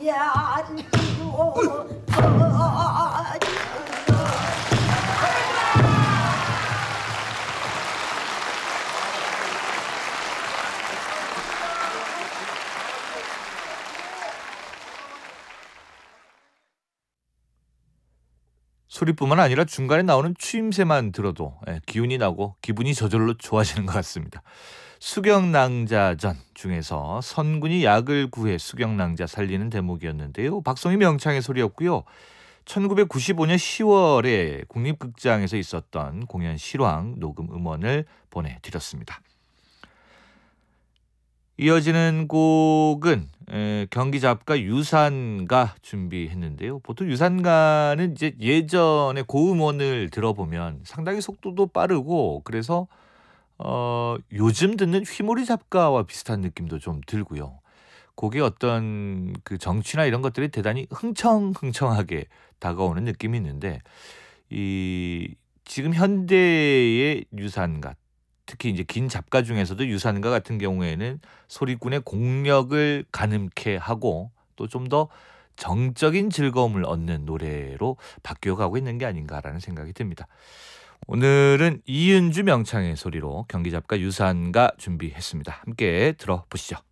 소리뿐만 아니라 중간에 나오는 추임새만 들어도 기운이 나고 기분이 저절로 좋아지는 것 같습니다. 수경낭자전 중에서 선군이 약을 구해 수경낭자 살리는 대목이었는데요. 박송희 명창의 소리였고요. 1995년 10월에 국립극장에서 있었던 공연 실황 녹음 음원을 보내드렸습니다. 이어지는 곡은 경기 잡가 유산가 준비했는데요. 보통 유산가는 이제 예전에 고음원을 들어보면 상당히 속도도 빠르고 그래서 요즘 듣는 휘모리 잡가와 비슷한 느낌도 좀 들고요. 곡의 어떤 그 정취나 이런 것들이 대단히 흥청흥청하게 다가오는 느낌이 있는데 지금 현대의 유산가 특히 이제 긴 잡가 중에서도 유산가 같은 경우에는 소리꾼의 공력을 가늠케 하고 또 좀 더 정적인 즐거움을 얻는 노래로 바뀌어가고 있는 게 아닌가라는 생각이 듭니다. 오늘은 이은주 명창의 소리로 경기 잡가 유산가 준비했습니다. 함께 들어보시죠.